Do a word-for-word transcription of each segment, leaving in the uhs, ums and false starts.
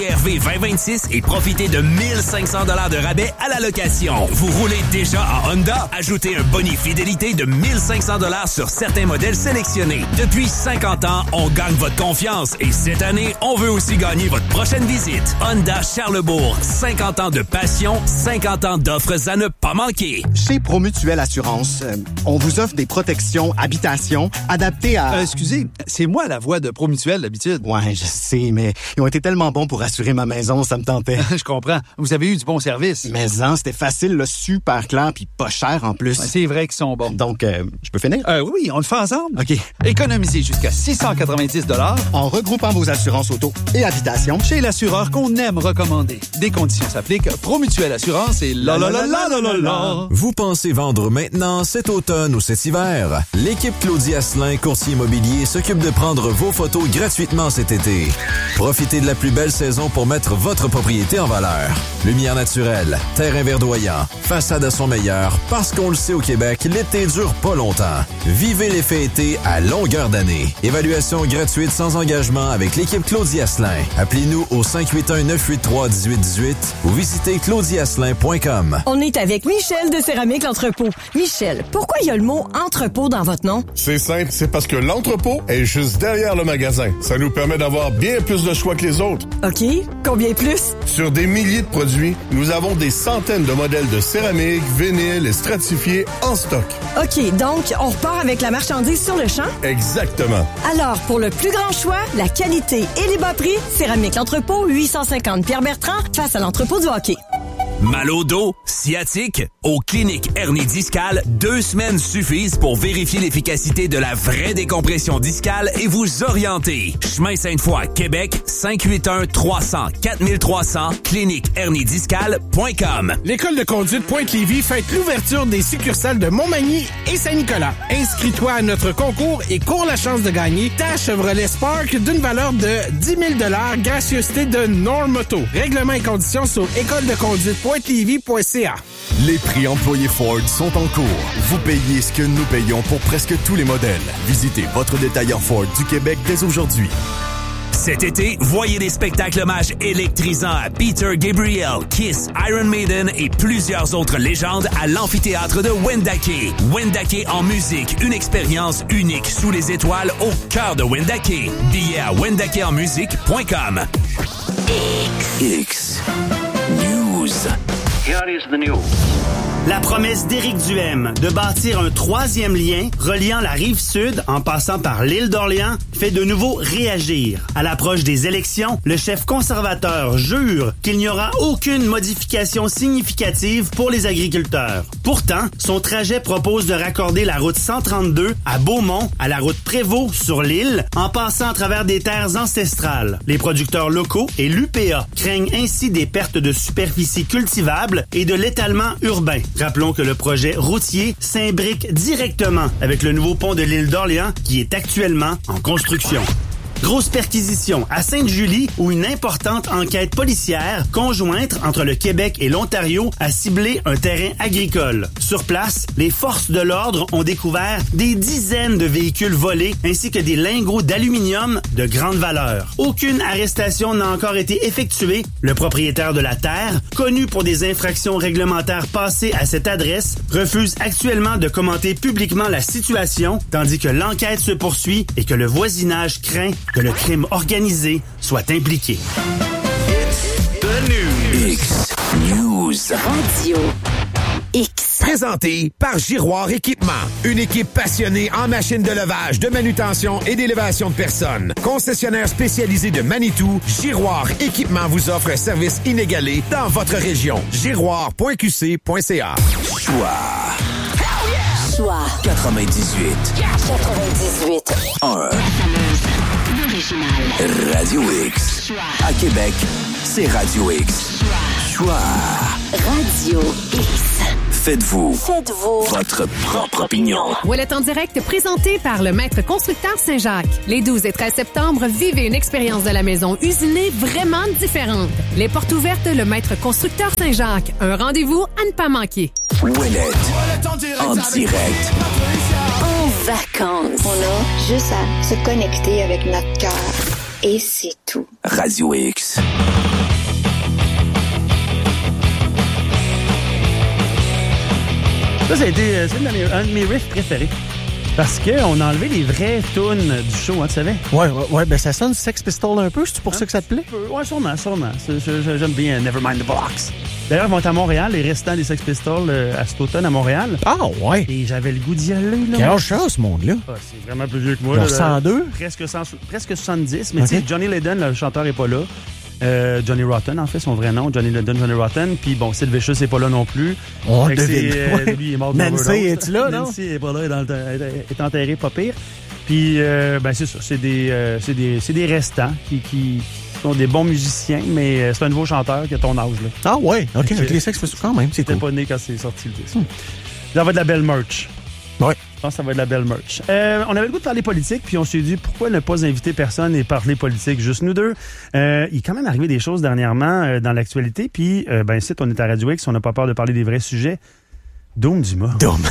R V vingt vingt-six et profitez de mille cinq cents dollars de rabais à la location. Vous roulez déjà en Honda? Ajoutez un boni fidélité de mille cinq cents dollars sur certains modèles sélectionnés. Depuis cinquante ans, on gagne votre confiance et cette année, on veut aussi gagner votre prochaine visite. Honda Charlebourg, cinquante ans de passion, cinquante ans d'offres à ne pas manquer. Chez Promutuelle Assurance, euh, on vous offre des protections habitation adaptées à... Euh, excusez, c'est moi la voix de Promutuelle d'habitude. Ouais, je sais, mais ils ont été tellement bons pour assurer ma maison, ça me tentait. Je comprends. Vous avez eu du bon service. Mais hein, c'était facile, là, super clair, puis pas cher en plus. Ouais, c'est vrai qu'ils sont bons. Donc, euh, je peux finir? Euh, oui, on le fait ensemble. OK. Économisez jusqu'à six cent quatre-vingt-dix dollars en regroupant vos assurances auto et habitation chez l'assureur qu'on aime recommander. Des conditions s'appliquent. Promutuelle Assurance et la la la la la la la. Vous pensez vendre maintenant, cet automne ou cet hiver? L'équipe Claudie Asselin, courtier immobilier, s'occupe de prendre vos photos gratuitement cet été. Profitez de la plus belle saison pour mettre votre propriété en valeur. Lumière naturelle, terrain verdoyant, façade à son meilleur, parce qu'on le sait au Québec, l'été dure pas longtemps. Vivez l'effet été à longueur d'année. Évaluation gratuite sans engagement avec l'équipe Claudie Asselin. Appelez-nous au cinq huit un, neuf huit trois, un huit un huit ou visitez claudie asselin point com. On est avec Michel de Céramique L'Entrepôt. Michel, pourquoi il y a le mot entrepôt dans votre nom? C'est simple, c'est parce que l'entrepôt est juste derrière le magasin. Ça nous permet d'avoir bien plus de choix que les autres. OK. Combien plus? Sur des milliers de produits, nous avons des centaines de modèles de céramique, vinyle et stratifiés en stock. OK, donc on repart avec la marchandise sur le champ? Exactement. Alors, pour le plus grand choix, la qualité et les bas prix, Céramique L'Entrepôt, huit cent cinquante Pierre-Bertrand, face à l'entrepôt du hockey. Mal au dos, sciatique, aux cliniques hernie discale, deux semaines suffisent pour vérifier l'efficacité de la vraie décompression discale et vous orienter. Chemin Sainte-Foy, Québec, cinq huit un, trois cents, quatre trois cents, clinique hernie discale point com. L'école de conduite Pointe-Lévis fête l'ouverture des succursales de Montmagny et Saint-Nicolas. Inscris-toi à notre concours et cours la chance de gagner ta Chevrolet Spark d'une valeur de dix mille dollars, gracieuseté de Normoto. Règlements et conditions sur école de conduite pointe lévis point c a. Les prix employés Ford sont en cours. Vous payez ce que nous payons pour presque tous les modèles. Visitez votre détaillant Ford du Québec dès aujourd'hui. Cet été, voyez des spectacles hommages électrisants à Peter Gabriel, Kiss, Iron Maiden et plusieurs autres légendes à l'amphithéâtre de Wendake. Wendake en musique, une expérience unique sous les étoiles au cœur de Wendake. Billets à wendake en musique point com. X. X. News. Here is the news. La promesse d'Éric Duhaime de bâtir un troisième lien reliant la rive sud en passant par l'île d'Orléans fait de nouveau réagir. À l'approche des élections, le chef conservateur jure qu'il n'y aura aucune modification significative pour les agriculteurs. Pourtant, son trajet propose de raccorder la route cent trente-deux à Beaumont à la route Prévost sur l'île en passant à travers des terres ancestrales. Les producteurs locaux et l'U P A craignent ainsi des pertes de superficie cultivable et de l'étalement urbain. Rappelons que le projet routier s'imbrique directement avec le nouveau pont de l'île d'Orléans qui est actuellement en construction. Grosse perquisition à Sainte-Julie où une importante enquête policière conjointe entre le Québec et l'Ontario a ciblé un terrain agricole. Sur place, les forces de l'ordre ont découvert des dizaines de véhicules volés ainsi que des lingots d'aluminium de grande valeur. Aucune arrestation n'a encore été effectuée. Le propriétaire de la terre, connu pour des infractions réglementaires passées à cette adresse, refuse actuellement de commenter publiquement la situation tandis que l'enquête se poursuit et que le voisinage craint que le crime organisé soit impliqué. It's the news. X News. Radio X. Présenté par Giroir Équipement. Une équipe passionnée en machines de levage, de manutention et d'élévation de personnes. Concessionnaire spécialisé de Manitou, Giroir Équipement vous offre un service inégalé dans votre région. giroir point q c point c a. Choix. Choix. quatre-vingt-dix-huit. quatre-vingt-dix-huit. un. Radio X. Choix. À Québec, c'est Radio X. Choix. Choix. Radio X. Faites-vous. Faites-vous. Votre propre opinion. Ouellet en direct présenté par le Maître Constructeur Saint-Jacques. Les douze et treize septembre, vivez une expérience de la maison usinée vraiment différente. Les portes ouvertes, le Maître Constructeur Saint-Jacques. Un rendez-vous à ne pas manquer. Ouellet. En direct. En direct. En vacances. On a juste à se connecter avec notre cœur. Et c'est tout. Radio X. Ça, ça a été c'est un de mes, un de mes riffs préférés. Parce qu'on a enlevé les vraies tunes du show, hein, tu savais? Ouais, ouais, ouais, ben ça sonne Sex Pistols un peu, c'est pour un ça que ça te plaît? Peu. Ouais, sûrement, sûrement. Je, je, j'aime bien Nevermind the Bollocks. D'ailleurs, ils vont être à Montréal, les restants des Sex Pistols euh, à cet automne à Montréal. Ah, ouais. Et j'avais le goût d'y aller, là. Quel âge ça, ce monde-là? Ah, c'est vraiment plus vieux que moi. Genre là, cent deux? Presque, cent, presque soixante-dix. Mais okay. tu sais, Johnny Lydon, le chanteur, est pas là. Euh, Johnny Rotten, en fait, son vrai nom. Johnny Lydon, Johnny Rotten. Puis bon, Sid Vicious n'est pas là non plus. On fait devine. Euh, ouais. Lui, il est mort de Nancy, es-tu là, non? Nancy est pas là, est, dans, est enterré, pas pire. Puis, euh, ben c'est ça, c'est des, euh, c'est des, c'est des restants qui, qui sont des bons musiciens, mais c'est un nouveau chanteur qui a ton âge, là. Ah ouais, OK, avec les Sex Pistols quand même, c'est cool. T'es pas né quand c'est sorti le disque. Hmm. Ça va être de la belle merch. Ouais. Je pense que ça va être de la belle merch. Euh, on avait le goût de parler politique, puis on s'est dit, pourquoi ne pas inviter personne et parler politique, juste nous deux? Euh, il est quand même arrivé des choses dernièrement euh, dans l'actualité, puis, euh, ben, ici, on est à Radio X, on n'a pas peur de parler des vrais sujets. Doom Dumas. Doom.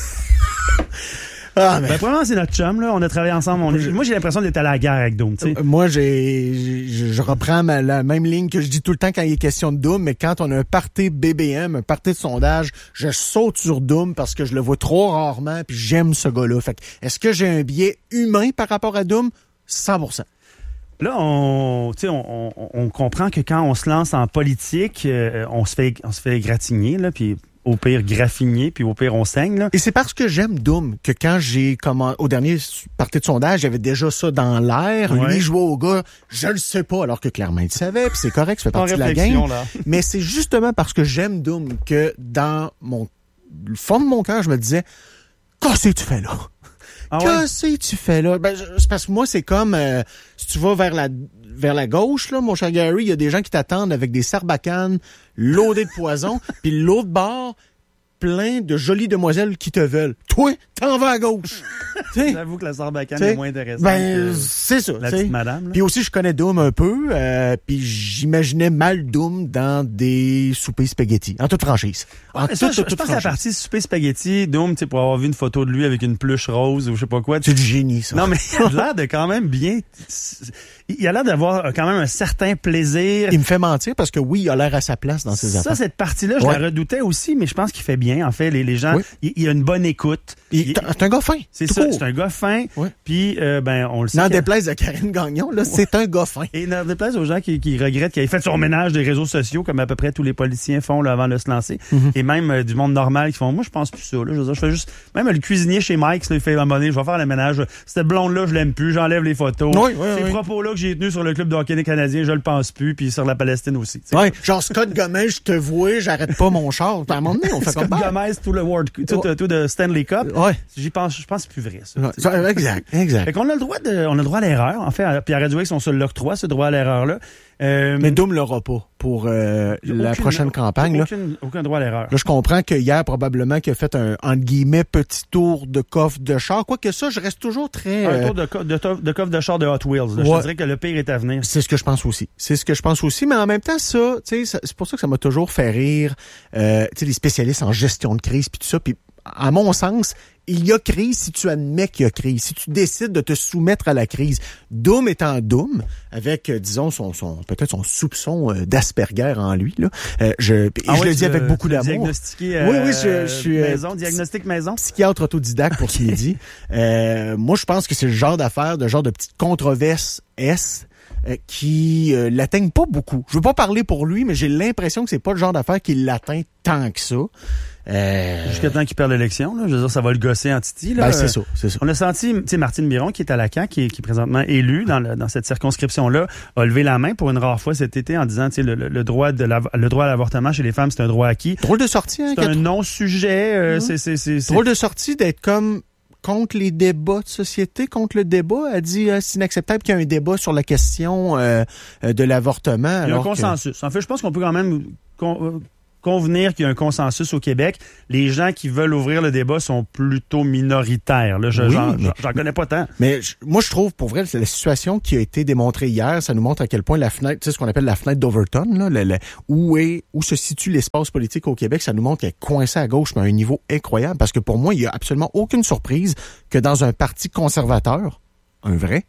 Ah, mais... Ben, probablement, c'est notre chum, là. On a travaillé ensemble. On est... Moi, j'ai l'impression d'être à la guerre avec Doom, tu sais. Moi, j'ai, j'ai, je reprends ma, la même ligne que je dis tout le temps quand il est question de Doom, mais quand on a un party B B M, un party de sondage, je saute sur Doom parce que je le vois trop rarement puis j'aime ce gars-là. Fait que, est-ce que j'ai un biais humain par rapport à Doom? cent pour cent. Là, on, on, on, on comprend que quand on se lance en politique, euh, on se fait, on se fait égratigner, là, puis au pire graffiner, puis au pire on saigne. Là. Et c'est parce que j'aime Doom que quand j'ai comment au dernier party de sondage, j'avais déjà ça dans l'air. Ouais. Lui jouait au gars, je le sais pas, alors que clairement il savait, puis c'est correct, ça fait partie de la game. Là. Mais c'est justement parce que j'aime Doom que dans mon le fond de mon cœur, je me disais, qu'est-ce que tu fais là? Ah ouais? Qu'est-ce que tu fais là? Ben, c'est parce que moi, c'est comme euh, si tu vas vers la vers la gauche, là, mon cher Gary, il y a des gens qui t'attendent avec des sarbacanes loadées de poison, puis l'autre bord, plein de jolies demoiselles qui te veulent. Toi, t'en vas à gauche. J'avoue que la sarbacane est moins intéressante. Ben, c'est ça. La petite madame. Puis aussi, je connais Doom un peu, euh, puis j'imaginais mal Doom dans des soupers spaghetti, en toute franchise. En ouais, toute, ça, toute, je, toute je pense franchise. à la partie souper spaghetti, Doom, tu sais, pour avoir vu une photo de lui avec une peluche rose ou je sais pas quoi. C'est du génie, ça. Non, mais il a l'air de quand même bien... Il a l'air d'avoir quand même un certain plaisir. Il me fait mentir parce que oui, il a l'air à sa place dans ses ça, affaires. Ça, cette partie-là, je ouais. la redoutais aussi, mais je pense qu'il fait bien. En fait, les, les gens, oui. il, il a une bonne écoute. Il, il, c'est un gars fin. C'est ça, court. C'est un gars fin. Oui. Puis, euh, ben, on le sait. N'en déplaise à Karine Gagnon, là, ouais. c'est un gars fin. Et n'en déplaise aux gens qui, qui regrettent qu'il ait fait son ménage des réseaux sociaux, comme à peu près tous les politiciens font là, avant de se lancer. Mm-hmm. Et même euh, du monde normal qui font, moi, je pense plus ça. Là. Je veux dire, je fais juste, même le cuisinier chez Mike, là, il fait à un moment donné, je vais faire le ménage. Cette blonde-là, je l'aime plus, j'enlève les photos. Oui, oui, Ces oui. propos-là que j'ai tenus sur le club de hockey canadien, je le pense plus, puis sur la Palestine aussi. T'sais. Ouais, genre Scott Gomez, je te vois, j'arrête pas mon char. À un moment donné, on fait Scott comme Scott Gomez, tout le World, tout, ouais. tout de Stanley Cup. Ouais. J'y pense, je pense que c'est plus vrai, ça. Ouais, exact, exact. Fait qu'on a le droit de, on a le droit à l'erreur. En fait, puis à Radio X, on se l'octroie, ce droit à l'erreur-là. Euh, mais Doom l'aura pas pour euh, la aucune, prochaine campagne. Aucune, là. aucun droit à l'erreur. Là, je comprends que hier, probablement, qu'il a fait un, entre guillemets, petit tour de coffre de char. Quoique ça, je reste toujours très... Un euh... tour de, co- de, to- de coffre de char de Hot Wheels. Là. Ouais. Je te dirais que le pire est à venir. C'est ce que je pense aussi. C'est ce que je pense aussi. Mais en même temps, ça, tu sais, c'est pour ça que ça m'a toujours fait rire. Euh, tu sais, les spécialistes en gestion de crise puis tout ça. Puis, à mon sens, il y a crise si tu admets qu'il y a crise, si tu décides de te soumettre à la crise. Doom étant Doom, avec, euh, disons, son, son peut-être son soupçon euh, d'Asperger en lui. Là. Euh, je et ah je ouais, le dis avec beaucoup d'amour. Diagnostiqué, euh, oui, oui, je, je suis... Maison, euh, diagnostic maison. Psychiatre autodidacte pour ce qu'il dit. Euh, moi, je pense que c'est le genre d'affaire, de genre de petite controverse S euh, qui euh, l'atteignent pas beaucoup. Je veux pas parler pour lui, mais j'ai l'impression que c'est pas le genre d'affaire qui l'atteint tant que ça. Euh... Jusqu'à temps qu'il perd l'élection, là. Je veux dire, ça va le gosser en titi, là. Ben, c'est ça, c'est ça. On a senti, tu sais, Martine Biron, qui est à la C A Q, qui est, qui est présentement élue dans, le, dans cette circonscription-là, a levé la main pour une rare fois cet été en disant, tu sais, le, le, droit de la, le droit à l'avortement chez les femmes, c'est un droit acquis. Drôle de sortie, hein. C'est un non-sujet, euh, mmh. c'est, c'est, c'est, c'est... Drôle de sortie d'être comme contre les débats de société, contre le débat. Elle dit euh, c'est inacceptable qu'il y ait un débat sur la question euh, de l'avortement. Il y a un que... consensus. En fait, je pense qu'on peut quand même con- convenir qu'il y a un consensus au Québec. Les gens qui veulent ouvrir le débat sont plutôt minoritaires. Là, je, oui, j'en, mais, j'en connais pas tant. Mais je, moi, je trouve, pour vrai, c'est la situation qui a été démontrée hier. Ça nous montre à quel point la fenêtre, tu sais, ce qu'on appelle la fenêtre d'Overton, là, la, la, où est, où se situe l'espace politique au Québec, ça nous montre qu'elle est coincée à gauche, mais à un niveau incroyable. Parce que pour moi, il y a absolument aucune surprise que dans un parti conservateur, un vrai,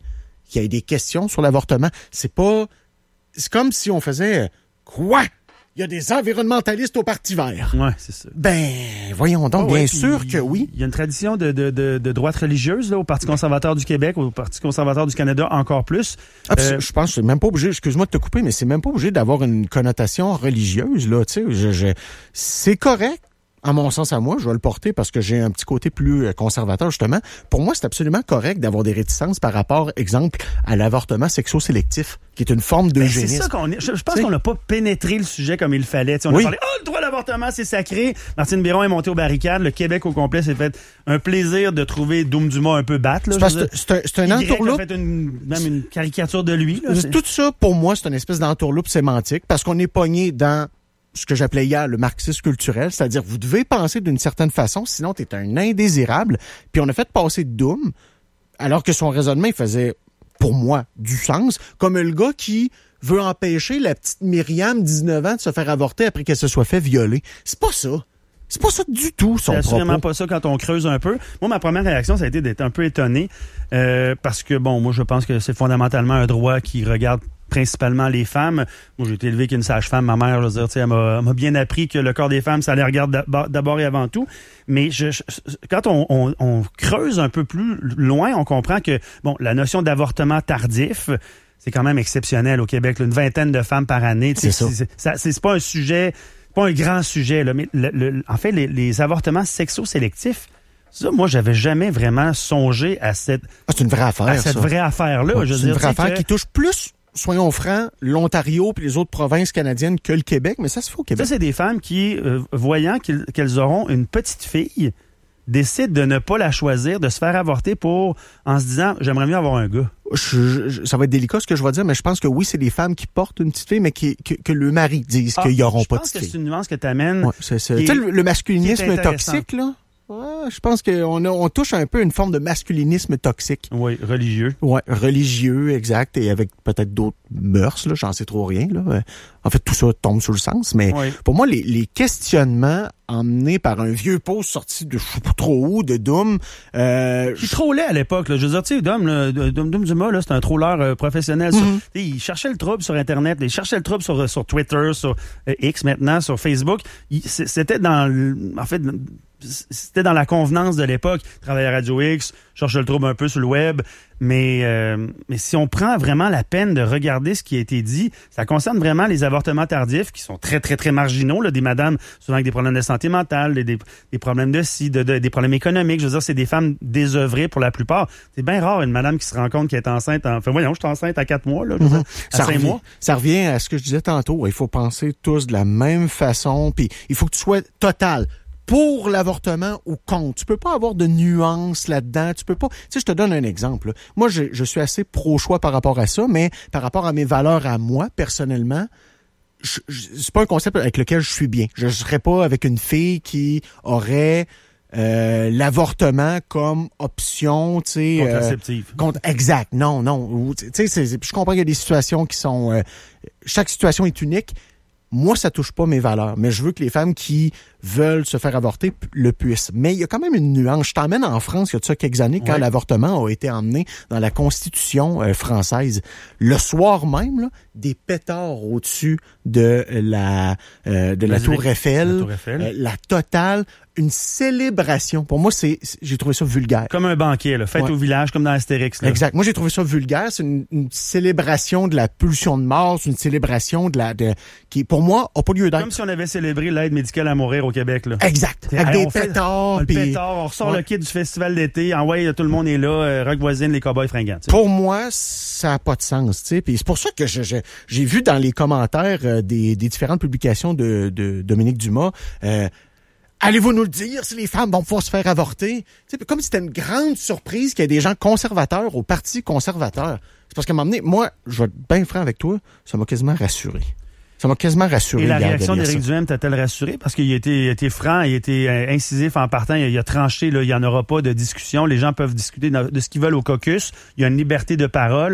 qu'il y ait des questions sur l'avortement. C'est pas... C'est comme si on faisait... Quoi? Il y a des environnementalistes au Parti vert. Oui, c'est ça. Ben, voyons donc, oh, bien ouais, sûr que oui. Il y a une tradition de, de, de, de droite religieuse là, au Parti conservateur du Québec, au Parti conservateur du Canada encore plus. Ah, euh, je pense que c'est même pas obligé, excuse-moi de te couper, mais c'est même pas obligé d'avoir une connotation religieuse, là, tu sais. Je, je, c'est correct. À mon sens, à moi, je vais le porter parce que j'ai un petit côté plus conservateur, justement. Pour moi, c'est absolument correct d'avoir des réticences par rapport, exemple, à l'avortement sexo-sélectif, qui est une forme d'eugénisme. C'est ça qu'on est. Je, je pense T'sais? qu'on n'a pas pénétré le sujet comme il fallait. T'sais, on oui. a parlé, oh, le droit à l'avortement, c'est sacré. Martine Biron est montée aux barricades. Le Québec au complet s'est fait un plaisir de trouver Doom Dumas un peu batte. Là, c'est, c'est un, c'est un entourloupe. fait une, même une caricature de lui. Là, Tout ça, pour moi, c'est une espèce d'entourloupe sémantique parce qu'on est pogné dans ce que j'appelais hier le marxisme culturel, c'est-à-dire vous devez penser d'une certaine façon, sinon t'es un indésirable. Puis on a fait passer Doom, alors que son raisonnement il faisait, pour moi, du sens, comme le gars qui veut empêcher la petite Myriam, dix-neuf ans, de se faire avorter après qu'elle se soit fait violer. C'est pas ça. C'est pas ça du tout, son propos. C'est absolument propos. pas ça quand on creuse un peu. Moi, ma première réaction, ça a été d'être un peu étonné, euh, parce que, bon, moi, je pense que c'est fondamentalement un droit qui regarde principalement les femmes. Moi, j'ai été élevé qu'une sage-femme, ma mère, je veux dire, tu sais, elle m'a, elle m'a bien appris que le corps des femmes, ça les regarde d'abord et avant tout. Mais je, je, quand on, on, on creuse un peu plus loin, on comprend que, bon, la notion d'avortement tardif, c'est quand même exceptionnel au Québec, là, une vingtaine de femmes par année. C'est ça. C'est, c'est, c'est, c'est pas un sujet, pas un grand sujet, là, mais le, le, en fait, les, les avortements sexo-sélectifs, ça, moi, j'avais jamais vraiment songé à cette, ah, c'est une vraie affaire, à cette ça. vraie affaire-là. Ouais, je veux c'est dire, une vraie affaire que... qui touche plus, soyons francs, l'Ontario et les autres provinces canadiennes que le Québec, mais ça se fait au Québec. Ça, c'est des femmes qui, euh, voyant qu'elles, qu'elles auront une petite fille, décident de ne pas la choisir, de se faire avorter pour, en se disant, j'aimerais mieux avoir un gars. Je, je, ça va être délicat ce que je vais dire, mais je pense que oui, c'est des femmes qui portent une petite fille, mais qui, que, que le mari dise ah, qu'ils n'auront pas de petite fille. Je pense que c'est une nuance que tu amènes. Ouais, c'est, c'est, tu sais, le, le masculinisme toxique, là. Ouais, je pense qu'on a, on touche un peu une forme de masculinisme toxique. Oui, religieux. Ouais, religieux, exact, et avec peut-être d'autres mœurs, là, j'en sais trop rien, là. En fait, tout ça tombe sous le sens, mais oui. Pour moi, les, les questionnements emmenés par un vieux post sorti de je sais pas trop où, de Doom. Euh, il trollait à l'époque, là. Je veux dire, tu sais, Doom, là, Doom, Doom Dumas, là, c'est un trolleur euh, professionnel. Mm-hmm. Sur, il cherchait le trouble sur Internet, il cherchait le trouble sur, sur Twitter, sur euh, X maintenant, sur Facebook. Il, c'était dans, en fait, c'était dans la convenance de l'époque. Il travaillait à Radio X, cherchait le trouble un peu sur le web. Mais, euh, mais si on prend vraiment la peine de regarder ce qui a été dit, ça concerne vraiment les avortements tardifs qui sont très, très, très marginaux. Là, des madames souvent avec des problèmes de santé mentale, des, des, des problèmes de ci, de, de, des problèmes économiques. Je veux dire, c'est des femmes désœuvrées pour la plupart. C'est bien rare une madame qui se rend compte qu'elle est enceinte. En... Enfin, voyons, je suis enceinte à quatre mois, là, mm-hmm. à ça cinq revient, mois. Ça revient à ce que je disais tantôt. Il faut penser tous de la même façon. Puis il faut que tu sois total. Pour l'avortement ou contre. Tu peux pas avoir de nuances là-dedans. Tu peux pas... Tu sais, je te donne un exemple. Là. Moi, je, je suis assez pro-choix par rapport à ça, mais par rapport à mes valeurs à moi, personnellement, je, je, c'est pas un concept avec lequel je suis bien. Je serais pas avec une fille qui aurait euh, l'avortement comme option, tu sais... Contraceptive. Euh, contre, exact. Non, non. Tu sais, je comprends qu'il y a des situations qui sont... Euh, chaque situation est unique. Moi, ça touche pas mes valeurs, mais je veux que les femmes qui veulent se faire avorter le puissent. Mais il y a quand même une nuance. Je t'emmène en France il y a de ça quelques années, quand ouais. l'avortement a été emmené dans la Constitution euh, française. Le soir même, là, des pétards au-dessus de la euh, de la Tour Eiffel, la, Tour Eiffel. Euh, la totale, une célébration. Pour moi, c'est, c'est j'ai trouvé ça vulgaire. Comme un banquet, là, fête ouais. au village, comme dans Astérix. Là. Exact. Moi, j'ai trouvé ça vulgaire. C'est une, une célébration de la pulsion de mort, c'est une célébration de la de qui, pour moi, a pas lieu d'être. Comme si on avait célébré l'aide médicale à mourir au Québec, là. Exact. Avec hey, des pétards. Le pis... pétard, on ressort ouais. le kit du festival d'été. En ouais, tout le monde est là. Euh, rock voisine, les cowboys fringants. T'sais. Pour moi, ça n'a pas de sens, tu sais. Puis c'est pour ça que je, je, j'ai vu dans les commentaires euh, des, des différentes publications de, de Dominique Dumas. Euh, Allez-vous nous le dire si les femmes vont pouvoir se faire avorter? Tu sais, comme si c'était une grande surprise qu'il y ait des gens conservateurs au Parti conservateur. C'est parce qu'à un moment donné, moi, je vais être bien franc avec toi, ça m'a quasiment rassuré. Ça m'a quasiment rassuré. Et la réaction d'Éric Duhaime t'a-t-elle rassuré? Parce qu'il a été, il a été franc, il a été incisif en partant, il a, il a tranché, là, il n'y en aura pas de discussion. Les gens peuvent discuter de ce qu'ils veulent au caucus. Il y a une liberté de parole.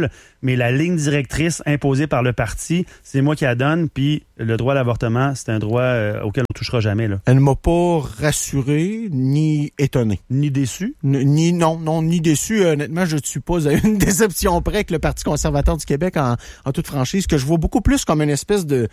mais la ligne directrice imposée par le parti, c'est moi qui la donne, puis le droit à l'avortement, c'est un droit euh, auquel on touchera jamais. Là. Elle ne m'a pas rassuré, ni étonné. Ni déçu? N- ni Non, non, ni déçu. Honnêtement, je ne suis pas à une déception près que le Parti conservateur du Québec, en, en toute franchise, que je vois beaucoup plus comme une espèce de,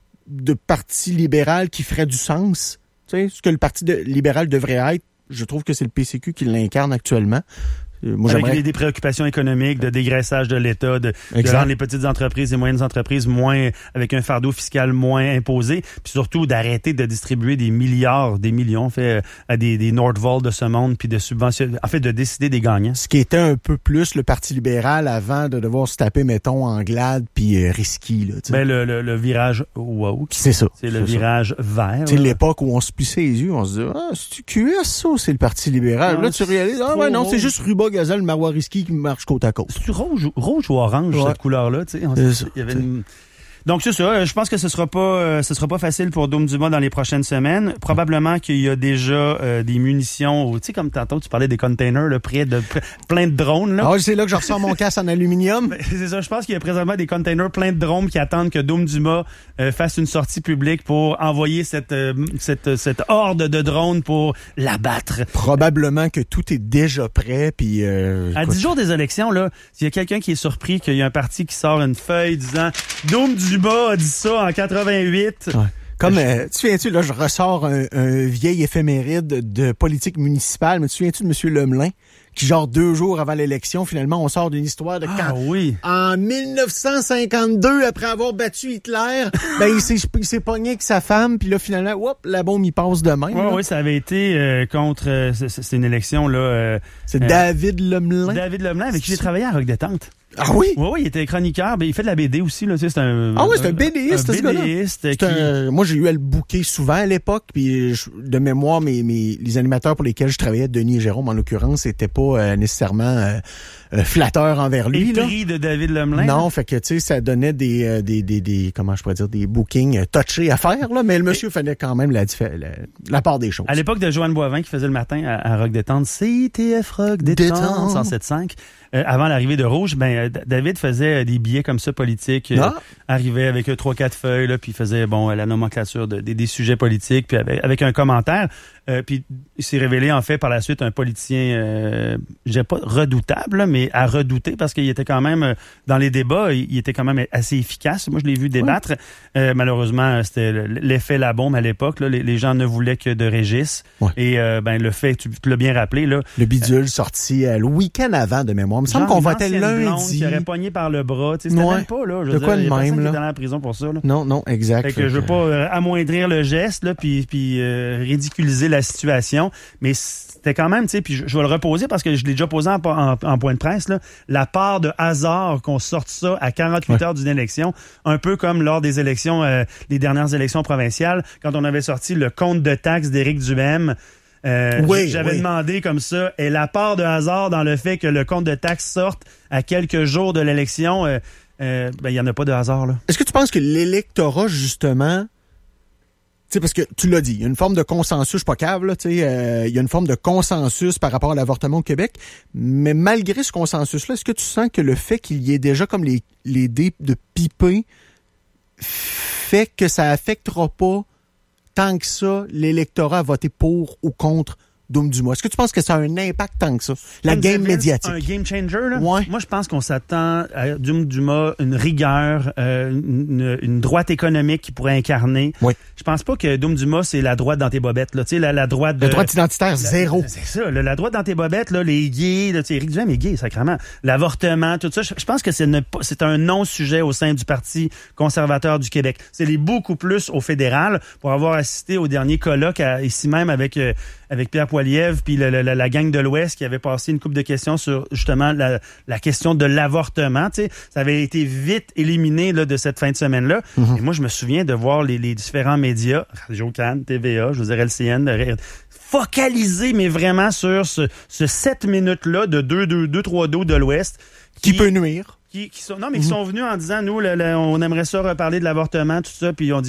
de parti libéral qui ferait du sens. Tu sais, ce que le Parti de, libéral devrait être, je trouve que c'est le P C Q qui l'incarne actuellement. Moi, Avec j'aimerais... des, des préoccupations économiques, de dégraissage de l'État, de, de rendre les petites entreprises et moyennes entreprises moins, avec un fardeau fiscal moins imposé, puis surtout d'arrêter de distribuer des milliards, des millions fait à des, des Nordvolt de ce monde, puis de subventionner, en fait, de décider des gagnants. Ce qui était un peu plus le Parti libéral avant de devoir se taper, mettons, Anglade puis euh, Risky. Là, ben, le, le, le virage woke. C'est ça. C'est le c'est virage ça. vert. C'est l'époque où on se plissait les yeux, on se disait, ah, c'est-tu Q S, ça, c'est le Parti libéral. Ah, là, tu réalises, ah, ouais, non, c'est juste Ruba Gazelle, Marois Risky qui marche côte à côte. C'est rouge, rouge ou orange, ouais. Cette couleur-là, tu sais. Il y avait une... Donc, c'est ça. Je pense que ce sera pas, euh, ce sera pas facile pour Dôme Dumas dans les prochaines semaines. Probablement qu'il y a déjà euh, des munitions, tu sais, comme tantôt, tu parlais des containers, là, près de, près, plein de drones, là. Ah, c'est là que je ressors mon casque en aluminium. C'est ça. Je pense qu'il y a présentement des containers pleins de drones qui attendent que Dôme Dumas euh, fasse une sortie publique pour envoyer cette, euh, cette, cette horde de drones pour l'abattre. Probablement que tout est déjà prêt, puis euh, à dix jours des élections, là, s'il y a quelqu'un qui est surpris qu'il y a un parti qui sort une feuille disant Dôme Dumas a dit ça en quatre-vingt-huit. Ouais. Comme, euh, tu souviens-tu, là, je ressors un, un vieil éphéméride de politique municipale, mais tu souviens-tu de M. Lemelin, qui, genre, deux jours avant l'élection, finalement, on sort d'une histoire de ah, quand, oui. en dix-neuf cent cinquante-deux, après avoir battu Hitler, ben, il s'est, il s'est pogné avec sa femme, puis là, finalement, hop, la bombe, il passe de même. Oui, oui, ça avait été euh, contre, euh, c'est, c'est une élection, là. Euh, c'est euh, David Lemelin. David Lemelin, avec qui j'ai travaillé à Rock Détente. Ah oui? Oui, oui, il était chroniqueur, mais il fait de la B D aussi, là, tu sais, c'est un... Ah oui, c'est un BDiste, un ce gars-là. BDiste qui... un... Moi, j'ai eu à le booker souvent à l'époque, puis je... de mémoire, mes, mes, les animateurs pour lesquels je travaillais, Denis et Jérôme, en l'occurrence, n'étaient pas euh, nécessairement euh, euh, flatteurs envers lui. Épris de David Lemelin. Non, hein? Fait que, tu sais, ça donnait des, euh, des, des, des, comment je pourrais dire, des bookings euh, touchés à faire, là, mais le monsieur et... faisait quand même la, la, la part des choses. À l'époque de Joanne Boivin, qui faisait le matin à, à Rock Détente, C T F Rock Détente, cent sept cinq. Euh, avant l'arrivée de Rouge, ben euh, David faisait des billets comme ça politiques, euh, ah. arrivait avec euh, trois quatre feuilles là, puis faisait bon la nomenclature de, de des sujets politiques, puis avec, avec un commentaire. Euh, puis il s'est révélé en fait par la suite un politicien, euh, je dirais pas redoutable, là, mais à redouter parce qu'il était quand même euh, dans les débats, il, il était quand même assez efficace. Moi je l'ai vu débattre. Oui. Euh, malheureusement c'était l'effet la bombe à l'époque. Là, les, les gens ne voulaient que de Régis. Oui. Et euh, ben le fait, tu, tu l'as bien rappelé là. Le bidule euh, sorti euh, le week-end avant de mémoire. Il me semble qu'on votait lundi. Qui aurait pogné par le bras. Tu sais, c'était ouais. même pas, là. Je de quoi dire, de même, là? Qui était dans la prison pour ça, là. Non, non, exact. Fait que, que je veux pas euh, amoindrir le geste, là, puis, puis euh, ridiculiser la situation. Mais c'était quand même, tu sais, puis je, je vais le reposer parce que je l'ai déjà posé en, en, en point de presse, là. La part de hasard qu'on sorte ça à quarante-huit ouais. heures d'une élection, un peu comme lors des élections, euh, les dernières élections provinciales, quand on avait sorti le compte de taxes d'Éric Duhem. Euh, oui, j'avais oui. demandé comme ça, et la part de hasard dans le fait que le compte de taxes sorte à quelques jours de l'élection, euh, euh, ben il y en a pas de hasard là. Est-ce que tu penses que l'électorat justement, tu sais parce que tu l'as dit, il y a une forme de consensus, je suis pas cave là, tu sais, euh, il y a une forme de consensus par rapport à l'avortement au Québec, mais malgré ce consensus-là, est-ce que tu sens que le fait qu'il y ait déjà comme les les dés de piper fait que ça affectera pas tant que ça, l'électorat a voté pour ou contre Dôme Dumas? Est-ce que tu penses que ça a un impact tant que ça? La Comme game médiatique. Un game changer, là? Ouais. Moi, je pense qu'on s'attend à Dôme Dumas une rigueur, euh, une, une droite économique qui pourrait incarner. Oui. Je pense pas que Dôme Dumas, c'est la droite dans tes bobettes, là. Tu sais, la, la droite de... La droite identitaire, la, zéro. C'est ça, là, la droite dans tes bobettes, là, les gays, là, tu sais, Éric Duhem est gay, sacrément. L'avortement, tout ça. Je, je pense que c'est, ne, c'est un non-sujet au sein du Parti conservateur du Québec. C'est les beaucoup plus au fédéral pour avoir assisté au dernier colloque à, ici même avec, euh, avec Pierre Poilievre puis la, la, la gang de l'Ouest qui avait passé une couple de questions sur justement la, la question de l'avortement. Tu sais, ça avait été vite éliminé là, de cette fin de semaine-là. Mm-hmm. Et moi, je me souviens de voir les, les différents médias, Radio-Can, T V A, je veux dire L C N, focaliser, mais vraiment sur ce, ce sept minutes-là de deux deux trois dos de l'Ouest. Qui, qui peut nuire. Qui, qui sont, non, mais mm-hmm. qui sont venus en disant, nous, le, le, on aimerait ça reparler de l'avortement, tout ça, puis on dit...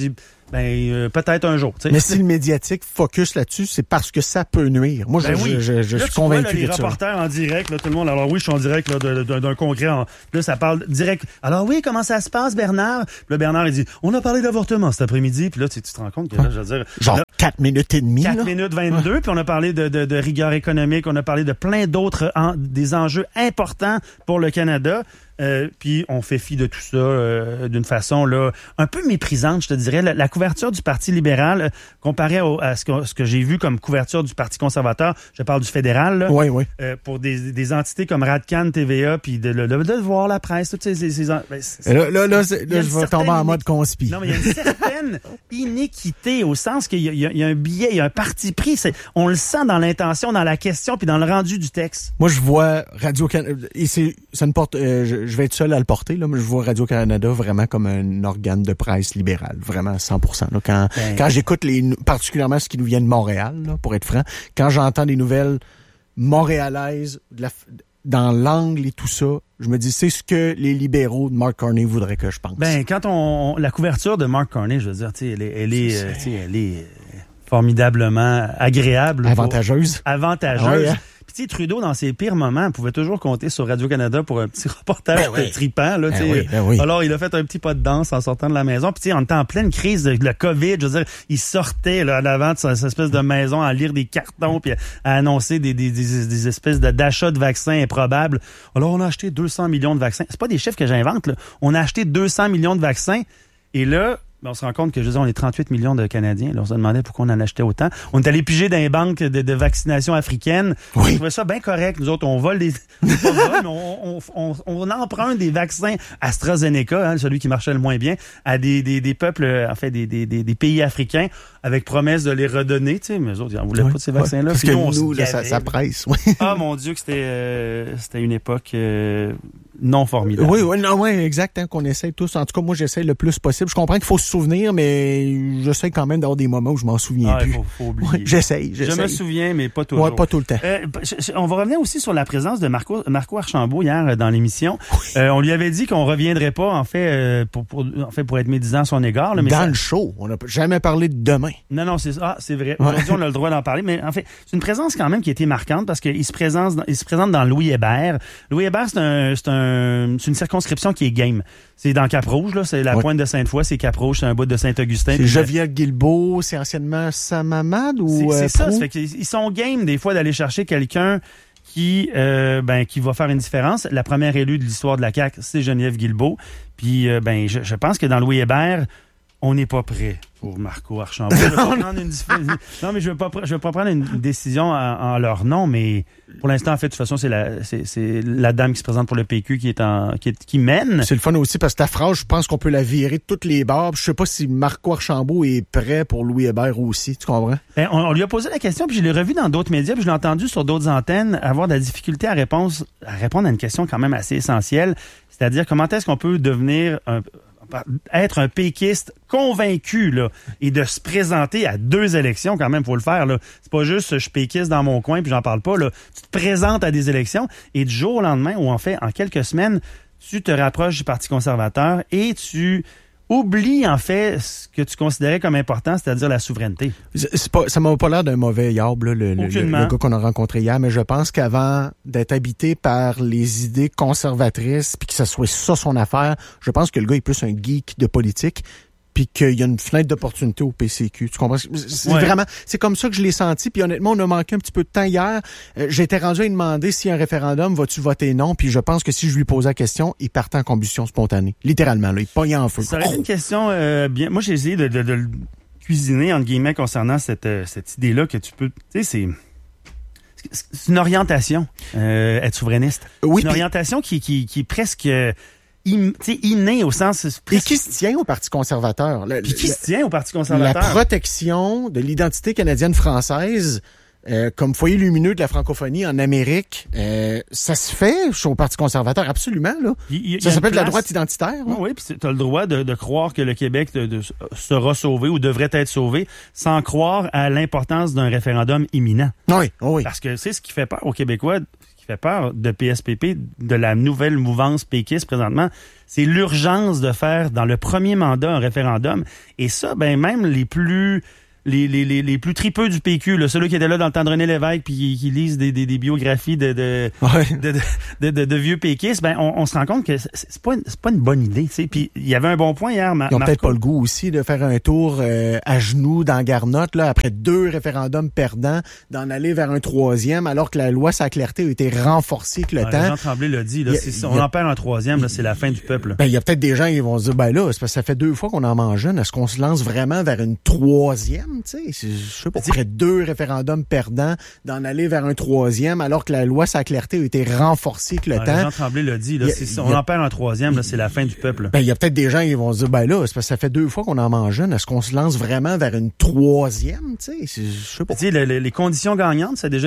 ben euh, peut-être un jour. T'sais. Mais si le médiatique focus là-dessus, c'est parce que ça peut nuire. Moi, ben je, oui. je, je, je là, suis convaincu vois, là, les de ça. Les reporters en direct, là, tout le monde. Alors oui, je suis en direct là, de, de, d'un congrès. En, là, ça parle direct. Alors oui, comment ça se passe, Bernard? Puis là, Bernard, il dit, on a parlé d'avortement cet après-midi. Puis là, tu, tu te rends compte que là, je veux dire... Genre là, quatre minutes et demie. quatre minutes vingt-deux. Ouais. Puis on a parlé de, de, de rigueur économique. On a parlé de plein d'autres, en, des enjeux importants pour le Canada. Euh, puis on fait fi de tout ça euh, d'une façon là un peu méprisante, je te dirais. La, la couverture du Parti libéral, euh, comparée au, à ce que, ce que j'ai vu comme couverture du Parti conservateur, je parle du fédéral, là, oui, oui. Euh, pour des, des entités comme Radcan, T V A, puis de, de, de, de voir la presse, toutes ces... ces, ces ben, c'est, là, là, là, c'est, là je vais tomber en mode conspi. Non, mais il y a une certaine inéquité au sens qu'il y a, il y a, il y a un billet, il y a un parti pris. C'est, on le sent dans l'intention, dans la question, puis dans le rendu du texte. Moi, je vois Radio-Canada... Et c'est, ça ne porte... Euh, je, je vais être seul à le porter, là, mais je vois Radio-Canada vraiment comme un organe de presse libéral, vraiment cent pour cent. Là. Quand, ben, quand j'écoute les, particulièrement ce qui nous vient de Montréal, là, pour être franc, quand j'entends des nouvelles montréalaises, de la, dans l'angle et tout ça, je me dis, c'est ce que les libéraux de Mark Carney voudraient que je pense. Ben, quand on, la couverture de Mark Carney, je veux dire, tu sais, elle est, elle est, euh, elle est formidablement agréable. Avantageuse. Pour, avantageuse. Ah ouais, hein? Puis Trudeau, dans ses pires moments, pouvait toujours compter sur Radio-Canada pour un petit reportage ben oui. tripant. Là, ben oui, ben oui. Alors, il a fait un petit pas de danse en sortant de la maison. Puis, on était en pleine crise de la COVID. Je veux dire, il sortait là, à l'avant de cette espèce de maison à lire des cartons puis à annoncer des, des, des, des espèces de, d'achats de vaccins improbables. Alors, on a acheté deux cents millions de vaccins. C'est pas des chiffres que j'invente. Là. On a acheté deux cents millions de vaccins. Et là... Ben, on se rend compte que, je veux dire, on est trente-huit millions de Canadiens. Là, on se demandait pourquoi on en achetait autant. On est allé piger dans les banques de, de vaccination africaines. Oui. On trouvait ça bien correct. Nous autres, on vole des... on, vole, mais on, on, on, on emprunte des vaccins AstraZeneca, hein, celui qui marchait le moins bien, à des, des, des peuples, en fait, des, des, des, des pays africains, avec promesse de les redonner. Tu sais, mais eux autres, ils n'en voulaient oui. pas de ces vaccins-là. Parce Puis que nous, on nous, là, ça, ça presse. Oui. Ah, mon Dieu, que c'était, euh, c'était une époque... Euh, non formidable. Oui, oui, non, oui, exact, hein, qu'on essaye tous. En tout cas, moi, j'essaie le plus possible. Je comprends qu'il faut se souvenir, mais j'essaie quand même d'avoir des moments où je m'en souviens ah, plus. Faut, faut oublier. Ouais, j'essaye, j'essaye. Je me souviens, mais pas toujours. Ouais, pas tout le temps. Euh, on va revenir aussi sur la présence de Marco, Marco Archambault hier dans l'émission. Oui. Euh, on lui avait dit qu'on reviendrait pas, en fait, euh, pour, pour, en fait, pour être médisant à son égard. Là, mais dans ça... le show, on n'a jamais parlé de demain. Non, non, c'est ah, c'est vrai. Ouais. Aujourd'hui, on a le droit d'en parler, mais en fait, c'est une présence quand même qui a été marquante parce qu'il se présente, il se présente dans Louis Hébert. Louis Hébert, c'est un, c'est un, c'est une circonscription qui est game. C'est dans Cap-Rouge, là. C'est la oui. pointe de Sainte-Foy, c'est Cap-Rouge, c'est un bout de Saint-Augustin. C'est Geneviève Guilbeault, c'est anciennement Samamad ou C'est, c'est euh, ça. Ça fait qu'ils sont game, des fois, d'aller chercher quelqu'un qui, euh, ben, qui va faire une différence. La première élue de l'histoire de la C A Q, c'est Geneviève Guilbeault. Puis, euh, ben, je, je pense que dans Louis Hébert, on n'est pas prêt pour Marco Archambault. Je veux pas prendre une... Non, mais je ne veux pas, je veux pas prendre une décision en, en leur nom, mais pour l'instant, en fait, de toute façon, c'est la, c'est, c'est la dame qui se présente pour le P Q qui est en, qui, est, qui mène. C'est le fun aussi parce que ta phrase, je pense qu'on peut la virer de toutes les barres. Je sais pas si Marco Archambault est prêt pour Louis Hébert aussi, tu comprends? Ben, on, on lui a posé la question, puis je l'ai revu dans d'autres médias, puis je l'ai entendu sur d'autres antennes avoir de la difficulté à, réponse, à répondre à une question quand même assez essentielle, c'est-à-dire comment est-ce qu'on peut devenir un être un péquiste convaincu là, et de se présenter à deux élections, quand même, faut le faire. Là. C'est pas juste je péquiste dans mon coin puis j'en parle pas. Là. Tu te présentes à des élections et du jour au lendemain, ou en fait, en quelques semaines, tu te rapproches du Parti conservateur et tu oublies, en fait, ce que tu considérais comme important, c'est-à-dire la souveraineté. C'est pas, ça m'a pas l'air d'un mauvais yab, là, le, le, le, le gars qu'on a rencontré hier, mais je pense qu'avant d'être habité par les idées conservatrices, puis que ça soit ça son affaire, je pense que le gars est plus un geek de politique, puis qu'il y a une fenêtre d'opportunité au P C Q. Tu comprends? C'est ouais. vraiment, c'est comme ça que je l'ai senti, puis honnêtement, on a manqué un petit peu de temps hier. Euh, j'étais rendu à lui demander s'il y a un référendum, vas-tu voter non? Puis je pense que si je lui posais la question, il partait en combustion spontanée. Littéralement, là, il pognait en feu. Ça aurait été une question euh, bien... Moi, j'ai essayé de, de, de le cuisiner, entre guillemets, concernant cette, euh, cette idée-là que tu peux... Tu sais, c'est... C'est une orientation, euh, être souverainiste. Oui, c'est une pis... orientation qui, qui, qui est presque... In, inné au sens... Et qui se tient au Parti conservateur. Le, Puis qui le, se tient au Parti conservateur. La protection de l'identité canadienne-française euh, comme foyer lumineux de la francophonie en Amérique, euh, ça se fait au Parti conservateur, absolument. Là. Il, il, ça s'appelle de la droite identitaire. Oui, oui, puis tu as le droit de, de croire que le Québec de, de, sera sauvé ou devrait être sauvé sans croire à l'importance d'un référendum imminent. Oui, oui. Parce que c'est ce qui fait peur aux Québécois... fait peur de P S P P, de la nouvelle mouvance péquiste présentement, c'est l'urgence de faire dans le premier mandat un référendum. Et ça, ben même les plus... Les, les, les, les plus tripeux du P Q, là, ceux qui étaient là dans le temps de René Lévesque puis qui, qui lisent des, des, des biographies de de, ouais. de, de, de, de, de vieux péquistes, ben on, on se rend compte que c'est, c'est pas c'est pas une bonne idée, tu sais. Puis il y avait un bon point hier. Ma, Ils ont Marco. peut-être pas le goût aussi de faire un tour euh, à genoux dans Garnotte là après deux référendums perdants, d'en aller vers un troisième, alors que la loi sur la clarté a été renforcée avec le ouais, temps. Jean Tremblay l'a dit. Là, a, si on a, en perd un troisième, là, c'est la fin du peuple. Ben il y a peut-être des gens qui vont se dire ben là, c'est parce que ça fait deux fois qu'on en mange une. Est-ce qu'on se lance vraiment vers une troisième, tu sais? Je sais pas, après deux référendums perdants, d'en aller vers un troisième, alors que la loi sur la clarté a été renforcée avec le ouais, temps. Jean Tremblay l'a dit. Là, a, si on a, en perd un troisième, là, c'est la fin du peuple. Ben, il y a peut-être des gens qui vont se dire, ben là, c'est parce que ça fait deux fois qu'on en mange une. Est-ce qu'on se lance vraiment vers une troisième? Tu sais, je sais pas. Tu sais, les, les conditions gagnantes, ça a déjà